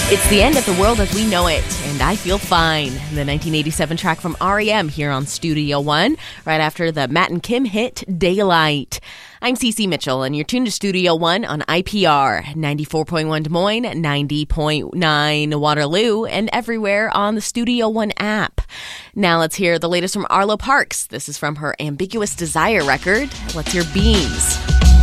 It's the end of the world as we know it, and I feel fine. The 1987 track from R.E.M. here on Studio One, right after the Matt and Kim hit Daylight. I'm Cece Mitchell, and you're tuned to Studio One on IPR, 94.1 Des Moines, 90.9 Waterloo, and everywhere on the Studio One app. Now let's hear the latest from Arlo Parks. This is from her Ambiguous Desire record. Let's hear Beams.